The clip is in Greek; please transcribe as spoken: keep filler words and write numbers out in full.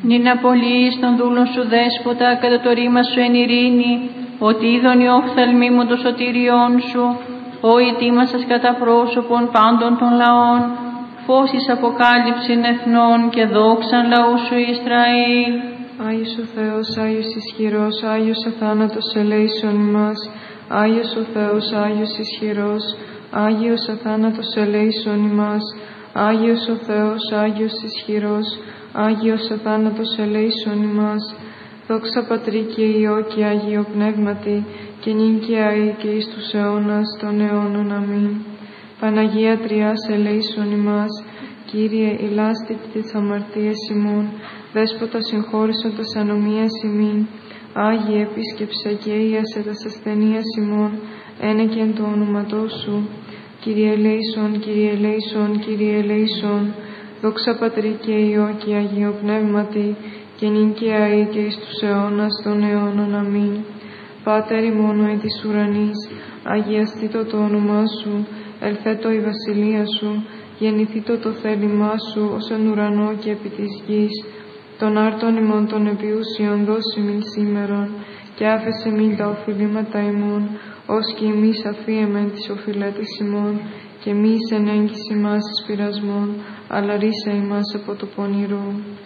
Νυν απολύεις των δούλων σου δέσποτα, κατά το ρήμα σου εν ειρήνη, ότι είδον οι οφθαλμοί μου των σωτηριών σου, ο ετοίμασας κατά πρόσωπον πάντων των λαών, φως εις αποκάλυψην εθνών και δόξαν λαού σου Ισραήλ. Άγιος ο Θεός, Άγιος ισχυρός, Άγιος αθάνατος ελέησον ημάς. Άγιος ο Θεός, Άγιος ισχυρός, Άγιος αθάνατος ελέησον ημάς. Άγιος ο Θεός, Άγιος ισχυρός, Άγιος αθάνατος ελέησον ημάς. Δόξα Πατρί και Υιό και Άγιο Πνεύματι, και νυν και αεί και εις τους αιώνας των αιώνων. Αμήν. Παναγία Τριάς ελέησον ημάς. Κύριε, ηλάστη τις αμαρτίες ημών, Δέσποτα συγχώρησον τας ανομίας ημίν. Άγιε, επίσκεψε και ίασε τας ασθενείας ημών, ένεκεν το όνοματό σου. Κύριε ελέησον, Κύριε ελέησον, Κύριε ελέησον. Δόξα Πατρί και Υιό και Αγίο Πνεύματι, και νυν και αεί και εις τους αιώνας των αιώνων. Αμήν. Πάτερ ημών εν της ουρανής, αγιαστήτω το όνομά σου, ελθέτω η βασιλεία σου, γεννηθήτω το θέλημά σου, ως εν ουρανό και επί της γης. Των άρτων ημών των επιούσιων δώσει μην σήμερον, και άφεσε μην τα οφειλήματα ημών, ως και εμείς αφίεμεν τις οφειλέτης ημών, και μη εις εν έγκυση μας εις πειρασμών, αλλά ρίσε ημάς από το πονηρό.